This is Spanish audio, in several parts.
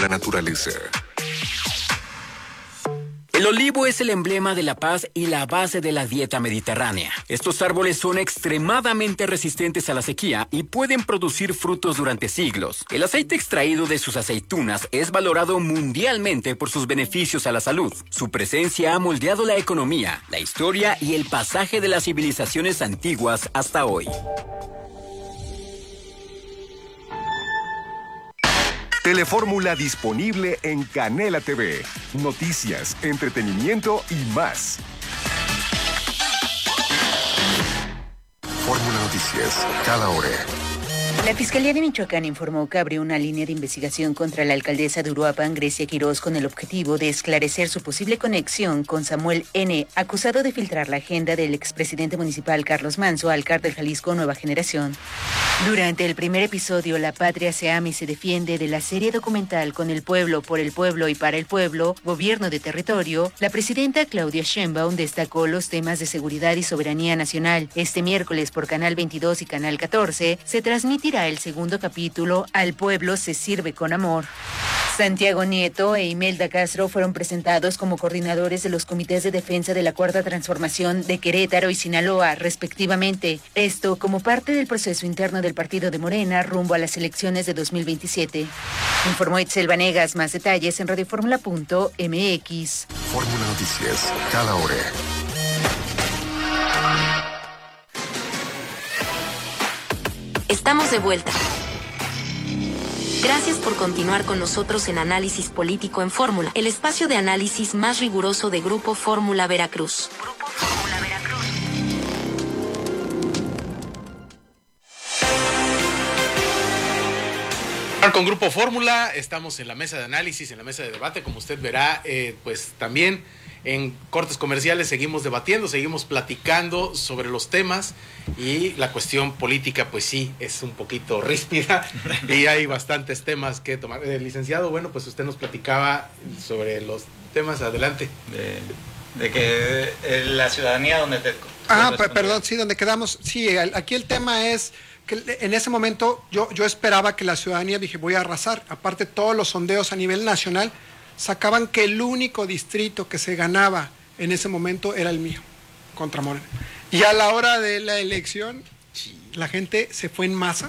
la naturaleza. El olivo es el emblema de la paz y la base de la dieta mediterránea. Estos árboles son extremadamente resistentes a la sequía y pueden producir frutos durante siglos. El aceite extraído de sus aceitunas es valorado mundialmente por sus beneficios a la salud. Su presencia ha moldeado la economía, la historia y el pasaje de las civilizaciones antiguas hasta hoy. Telefórmula disponible en Canela TV. Noticias, entretenimiento y más. Fórmula Noticias, cada hora. La Fiscalía de Michoacán informó que abrió una línea de investigación contra la alcaldesa de Uruapan, Grecia Quirós, con el objetivo de esclarecer su posible conexión con Samuel N., acusado de filtrar la agenda del expresidente municipal Carlos Manzo al cártel Jalisco Nueva Generación. Durante el primer episodio, La Patria se ama y se defiende, de la serie documental Con el pueblo, por el pueblo y para el pueblo, Gobierno de Territorio, la presidenta Claudia Sheinbaum destacó los temas de seguridad y soberanía nacional. Este miércoles por Canal 22 y Canal 14 se transmitirá el segundo capítulo, Al pueblo se sirve con amor. Santiago Nieto e Imelda Castro fueron presentados como coordinadores de los comités de defensa de la Cuarta Transformación de Querétaro y Sinaloa, respectivamente. Esto como parte del proceso interno del partido de Morena rumbo a las elecciones de 2027. Informó Itzel Vanegas. Más detalles en radioformula.mx. Fórmula Noticias, cada hora. Estamos de vuelta. Gracias por continuar con nosotros en Análisis Político en Fórmula, el espacio de análisis más riguroso de Grupo Fórmula Veracruz. Grupo Fórmula Veracruz. Con Grupo Fórmula estamos en la mesa de análisis, en la mesa de debate, como usted verá, pues también en cortes comerciales seguimos debatiendo, seguimos platicando sobre los temas y la cuestión política pues sí es un poquito ríspida y hay bastantes temas que tomar. Licenciado, bueno, pues usted nos platicaba sobre los temas, adelante. De que la ciudadanía donde te... Perdón, sí, donde quedamos. Sí, aquí el tema es que en ese momento yo esperaba que la ciudadanía, dije, voy a arrasar. Aparte, todos los sondeos a nivel nacional sacaban que el único distrito que se ganaba en ese momento era el mío, contra Morena. Y a la hora de la elección, la gente se fue en masa,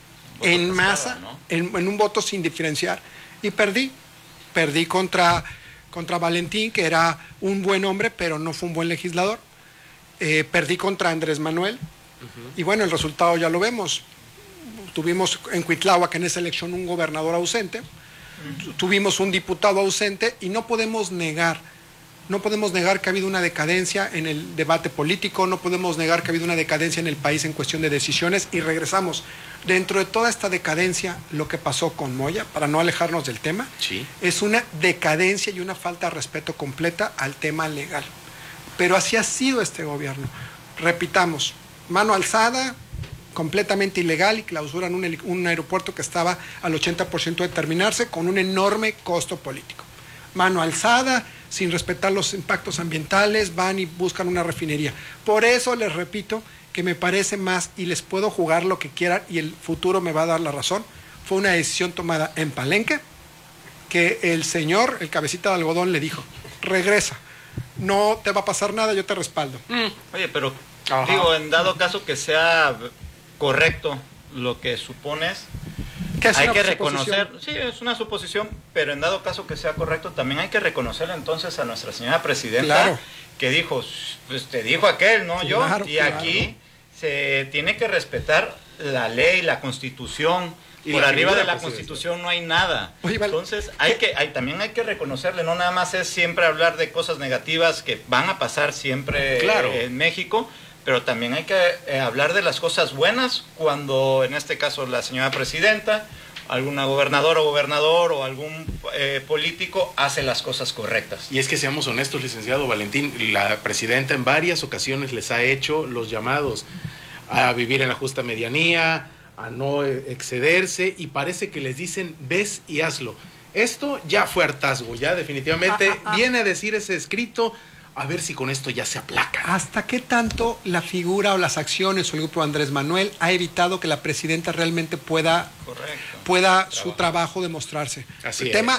¿no? en un voto sin diferenciar, y perdí contra Valentín, que era un buen hombre, pero no fue un buen legislador. Perdí contra Andrés Manuel, y bueno, el resultado ya lo vemos. Tuvimos en Cuitláhuac en esa elección un gobernador ausente, tuvimos un diputado ausente, y no podemos negar que ha habido una decadencia en el debate político, no podemos negar que ha habido una decadencia en el país en cuestión de decisiones, y regresamos. Dentro de toda esta decadencia, lo que pasó con Moya, para no alejarnos del tema, es una decadencia y una falta de respeto completa al tema legal. Pero así ha sido este gobierno. Repitamos, mano alzada, completamente ilegal, y clausuran un aeropuerto que estaba al 80% de terminarse, con un enorme costo político. Mano alzada, sin respetar los impactos ambientales, van y buscan una refinería. Por eso les repito que me parece más, y les puedo jugar lo que quieran y el futuro me va a dar la razón, fue una decisión tomada en Palenque, que el señor, el cabecita de algodón, le dijo, regresa, no te va a pasar nada, yo te respaldo. Oye, pero digo, en dado caso que sea correcto lo que supones, hay que reconocer, sí, es una suposición, pero en dado caso que sea correcto, también hay que reconocer entonces a nuestra señora presidenta, que dijo, pues te dijo aquel, no yo, y aquí se tiene que respetar la ley, la Constitución, y por arriba de la Constitución no hay nada. Entonces también hay que reconocerle, no nada más es siempre hablar de cosas negativas que van a pasar siempre en México, pero también hay que hablar de las cosas buenas cuando, en este caso, la señora presidenta, alguna gobernadora o gobernador o algún político hace las cosas correctas. Y es que seamos honestos, licenciado Valentín, la presidenta en varias ocasiones les ha hecho los llamados a vivir en la justa medianía, a no excederse, y parece que les dicen, ves y hazlo. Esto ya fue hartazgo, ya definitivamente viene a decir ese escrito. A ver si con esto ya se aplaca. ¿Hasta qué tanto la figura o las acciones o el grupo de Andrés Manuel ha evitado que la presidenta realmente pueda su trabajo demostrarse? Así el tema